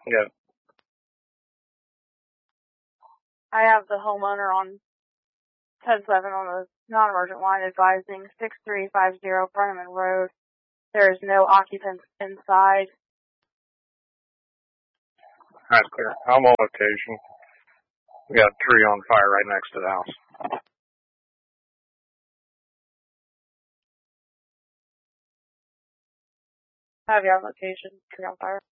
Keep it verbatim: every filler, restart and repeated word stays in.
Yeah. I have the homeowner on ten seven on the non-emergent line advising six three five zero Farnham Road. There is no occupants inside. That's clear. I'm on location. We got a tree on fire right next to the house. I have you on location. Tree on fire.